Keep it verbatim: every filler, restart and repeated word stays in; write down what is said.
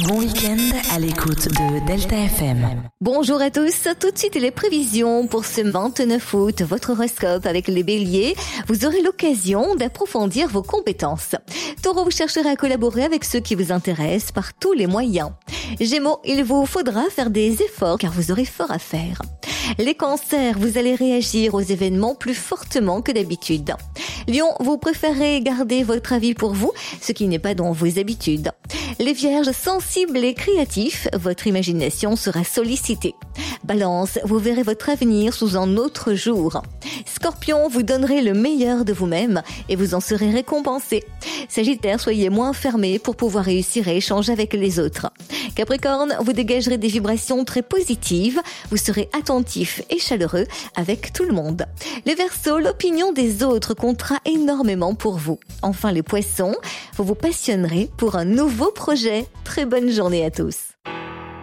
Bon week-end à l'écoute de Delta F M. Bonjour à tous, tout de suite les prévisions pour ce vingt-neuf août, votre horoscope avec les béliers. Vous aurez l'occasion d'approfondir vos compétences. Taureau, vous chercherez à collaborer avec ceux qui vous intéressent par tous les moyens. Gémeaux, il vous faudra faire des efforts car vous aurez fort à faire. Les cancers, vous allez réagir aux événements plus fortement que d'habitude. Lion, vous préférez garder votre avis pour vous, ce qui n'est pas dans vos habitudes. Les vierges sensibles et créatifs, votre imagination sera sollicitée. Balance, vous verrez votre avenir sous un autre jour. Scorpion, vous donnerez le meilleur de vous-même et vous en serez récompensé. Sagittaire, soyez moins fermé pour pouvoir réussir à échanger avec les autres. Capricorne, vous dégagerez des vibrations très positives, vous serez attentif et chaleureux avec tout le monde. Les Verseaux, l'opinion des autres comptera énormément pour vous. Enfin les Poissons, vous vous passionnerez pour un nouveau projet. Très bonne journée à tous.